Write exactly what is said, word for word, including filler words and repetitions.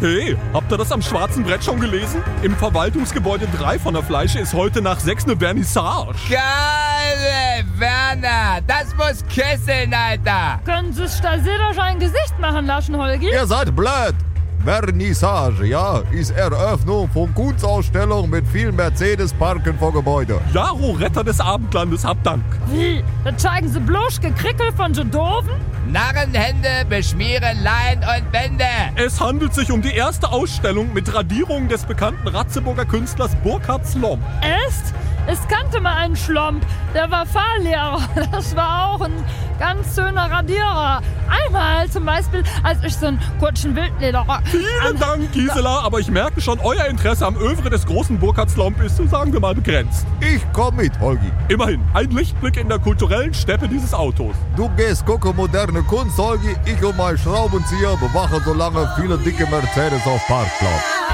Hey, habt ihr das am schwarzen Brett schon gelesen? Im Verwaltungsgebäude drei von der Fleische ist heute nach sechs eine Vernissage. Geil, Werner, das muss kesseln, Alter. Können Sie Stalseder ein Gesicht machen lassen, Holgi? Ihr seid blöd. Vernissage, ja, ist Eröffnung von Kunstausstellung mit vielen Mercedes-Parken vor Gebäude. Jaro, Retter des Abendlandes, habt Dank. Wie? Da zeigen Sie bloß Gekrickel von so Doofen? Narrenhände beschmieren Lein und Wände. Es handelt sich um die erste Ausstellung mit Radierungen des bekannten Ratzeburger Künstlers Burkhard Slomp. Echt? Ich kannte mal einen Schlomp, der war Fahrlehrer. Das war auch ein ganz schöner Radierer. Einmal zum Beispiel, als ich so einen kurzen Wildlederer... Vielen Dank, Gisela, aber ich merke schon, euer Interesse am Övre des großen Burkhard Slomp ist, sagen wir mal, begrenzt. Ich komm mit, Holgi. Immerhin, ein Lichtblick in der kulturellen Steppe dieses Autos. Du gehst gucken moderne Kunst, Holgi. Ich und mein Schraubenzieher bewachen so lange viele dicke Mercedes auf Parkplatz.